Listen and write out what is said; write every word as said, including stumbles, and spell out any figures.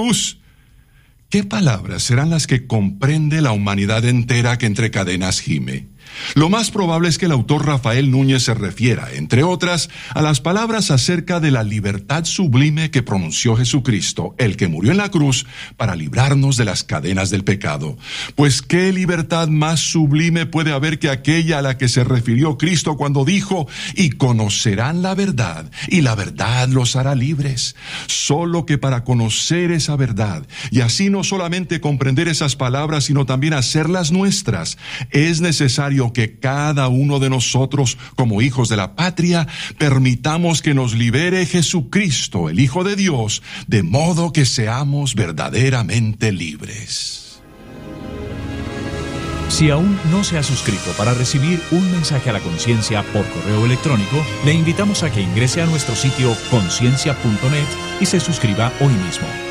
cruz. ¿Qué palabras serán las que comprende la humanidad entera que entre cadenas gime? Lo más probable es que el autor Rafael Núñez se refiera, entre otras, a las palabras acerca de la libertad sublime que pronunció Jesucristo, el que murió en la cruz, para librarnos de las cadenas del pecado. Pues qué libertad más sublime puede haber que aquella a la que se refirió Cristo cuando dijo: y conocerán la verdad, y la verdad los hará libres. Solo que para conocer esa verdad, y así no solamente comprender esas palabras, sino también hacerlas nuestras, es necesario que cada uno de nosotros, como hijos de la patria, permitamos que nos libere Jesucristo, el Hijo de Dios, de modo que seamos verdaderamente libres. Si aún no se ha suscrito para recibir un mensaje a la conciencia por correo electrónico, le invitamos a que ingrese a nuestro sitio conciencia punto net y se suscriba hoy mismo.